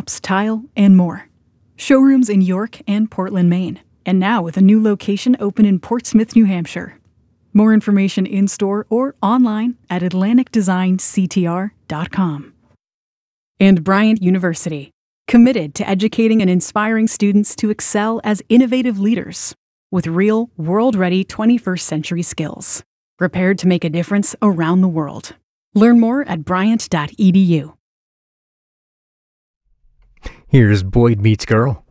countertops, tile, and more. Showrooms in York and Portland, Maine. And now with a new location open in Portsmouth, New Hampshire. More information in-store or online at atlanticdesignctr.com. And Bryant University, committed to educating and inspiring students to excel as innovative leaders with real, world-ready 21st century skills, prepared to make a difference around the world. Learn more at bryant.edu. Here's Boyd Meets Girl.